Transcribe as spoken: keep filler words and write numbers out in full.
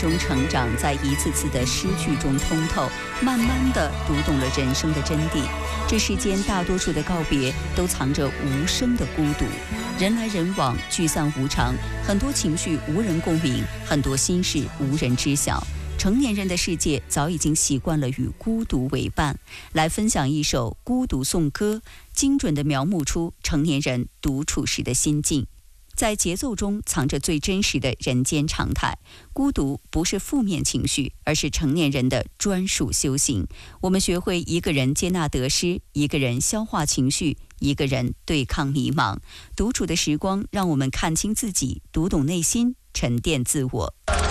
中成长，在一次次的失去中通透，慢慢的读懂了人生的真谛。这世间大多数的告别都藏着无声的孤独，人来人往，聚散无常，很多情绪无人共鸣，很多心事无人知晓。成年人的世界早已经习惯了与孤独为伴。来分享一首孤独颂歌，精准地描摹出成年人独处时的心境。在节奏中藏着最真实的人间常态。孤独不是负面情绪，而是成年人的专属修行。我们学会一个人接纳得失，一个人消化情绪，一个人对抗迷茫。独处的时光让我们看清自己，读懂内心，沉淀自我。